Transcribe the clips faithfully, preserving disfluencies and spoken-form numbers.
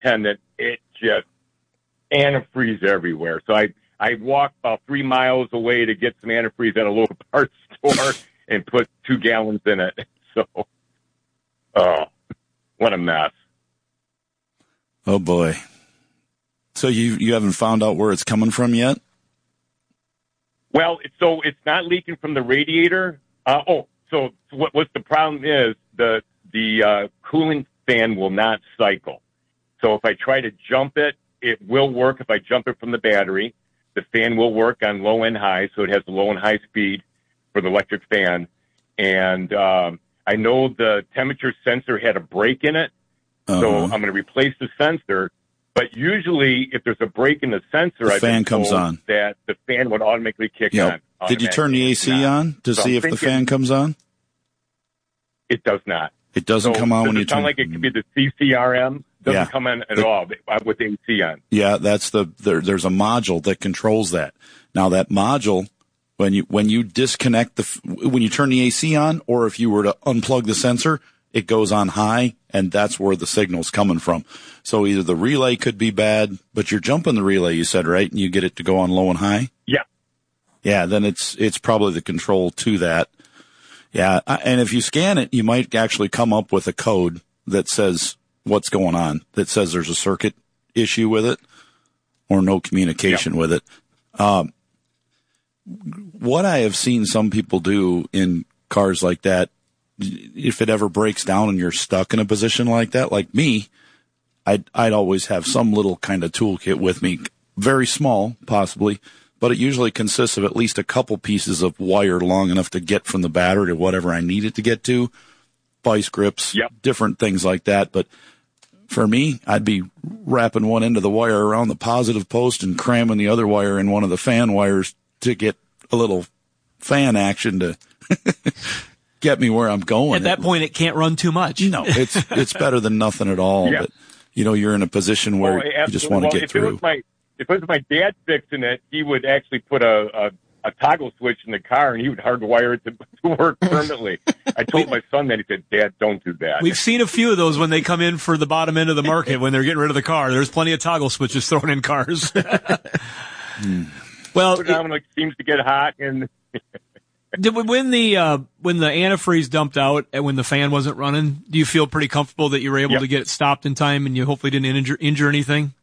attendant, it just antifreeze everywhere. So I, I walked about three miles away to get some antifreeze at a local parts store and put two gallons in it. So, oh, what a mess. Oh, boy. So you, you haven't found out where it's coming from yet? Well, so it's not leaking from the radiator. Uh, oh, so what, what the problem is, the the uh, cooling fan will not cycle. So if I try to jump it, it will work if I jump it from the battery. The fan will work on low and high, so it has the low and high speed for the electric fan. And um, I know the temperature sensor had a break in it, uh-huh. so I'm going to replace the sensor. But usually, if there's a break in the sensor, the I've fan been told comes on. that the fan would automatically kick yep. on. Did you turn the A C on to so see I'm if thinking, the fan comes on? It does not. It doesn't so come on does when it you sound turn. Like it could be the C C R M. Doesn't yeah. come on at the, all with the A C on. Yeah, that's the there, there's a module that controls that. Now that module, when you when you disconnect the when you turn the A C on, or if you were to unplug the sensor, it goes on high, and that's where the signal's coming from. So either the relay could be bad, but you're jumping the relay, you said, right? And you get it to go on low and high? Yeah. Yeah, then it's it's probably the control to that. Yeah, and if you scan it, you might actually come up with a code that says what's going on, that says there's a circuit issue with it or no communication yep. with it. Um, what I have seen some people do in cars like that, if it ever breaks down and you're stuck in a position like that, like me, I'd, I'd always have some little kind of toolkit with me, very small, possibly, but it usually consists of at least a couple pieces of wire long enough to get from the battery to whatever I need it to get to, vice grips, yep. different things like that. But for me, I'd be wrapping one end of the wire around the positive post and cramming the other wire in one of the fan wires to get a little fan action to get me where I'm going. At that it, point, it can't run too much. No, it's it's better than nothing at all. Yeah. But, you know, you're in a position where oh, you just want to well, get if through. It was my, if it was my dad fixing it, he would actually put a, a, a toggle switch in the car, and he would hardwire it to, to work permanently. I told my son that. He said, Dad, don't do that. We've seen a few of those when they come in for the bottom end of the market when they're getting rid of the car. There's plenty of toggle switches thrown in cars. hmm. Well, it like, seems to get hot. and Did, when the uh, when the antifreeze dumped out and when the fan wasn't running, do you feel pretty comfortable that you were able yep. to get it stopped in time and you hopefully didn't injure, injure anything?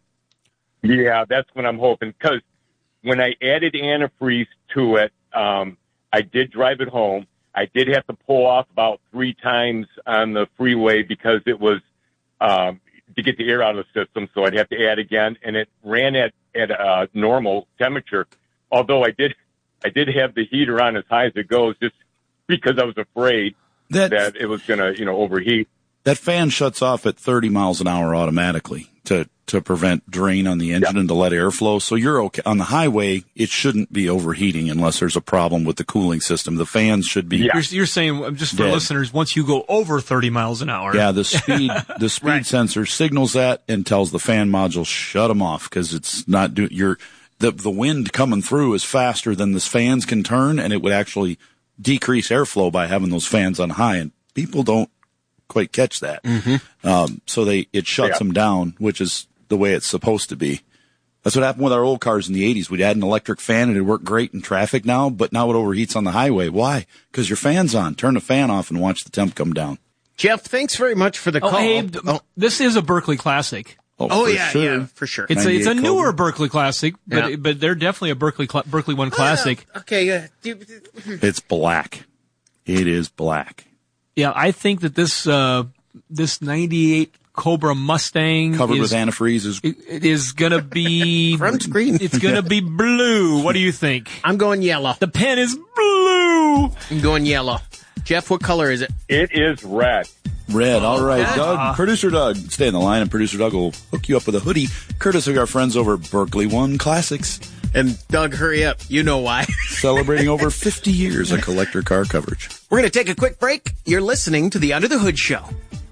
Yeah, that's what I'm hoping. Because when I added antifreeze to it, um, I did drive it home. I did have to pull off about three times on the freeway because it was um, to get the air out of the system. So I'd have to add again, and it ran at at a normal temperature. Although I did. I did have the heater on as high as it goes just because I was afraid that, that it was going to, you know, overheat. That fan shuts off at thirty miles an hour automatically to, to prevent drain on the engine yeah. and to let air flow. So you're okay. On the highway, it shouldn't be overheating unless there's a problem with the cooling system. The fans should be. Yeah. You're, you're saying, just for dead. listeners, once you go over thirty miles an hour. Yeah, the speed, the speed right. sensor signals that and tells the fan module, shut them off because it's not doing, you're, The the wind coming through is faster than the fans can turn, and it would actually decrease airflow by having those fans on high. And people don't quite catch that. Mm-hmm. Um, so they it shuts yeah. them down, which is the way it's supposed to be. That's what happened with our old cars in the eighties. We'd add an electric fan, and it worked great in traffic now, but now it overheats on the highway. Why? Because your fan's on. Turn the fan off and watch the temp come down. Jeff, thanks very much for the oh, call. Abe, oh. This is a Berkeley Classic. Oh, oh for yeah, sure. yeah, for sure. It's a, it's a Cobra. newer Berkeley Classic, but yeah. but they're definitely a Berkeley Berkeley One Classic. Uh, okay, uh, it's black. It is black. Yeah, I think that this uh, this ninety-eight Cobra Mustang covered is, with antifreeze is it, it is gonna be front screen. It's gonna be blue. What do you think? I'm going yellow. The pen is blue. I'm going yellow. Jeff, what color is it? It is red. Red. All right, okay. Doug. Uh, Producer Doug, stay in the line, and Producer Doug will hook you up with a hoodie, courtesy of our friends over at Berkeley One Classics. And Doug, hurry up. You know why. Celebrating over fifty years of collector car coverage. We're going to take a quick break. You're listening to the Under the Hood Show.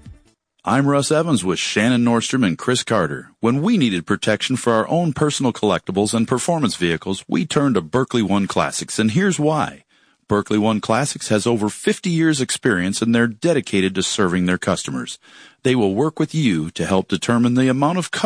I'm Russ Evans with Shannon Nordstrom and Chris Carter. When we needed protection for our own personal collectibles and performance vehicles, we turned to Berkeley One Classics, and here's why. Berkeley One Classics has over fifty years experience and they're dedicated to serving their customers. They will work with you to help determine the amount of